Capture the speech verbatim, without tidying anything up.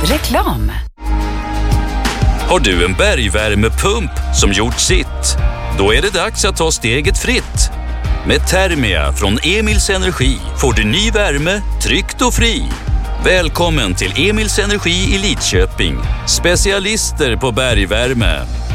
Reklam. Har du en bergvärmepump som gjort sitt? Då är det dags att ta steget fritt. Med Thermia från Emils Energi får du ny värme, tryggt och fri. Välkommen till Emils Energi i Lidköping. Specialister på bergvärme.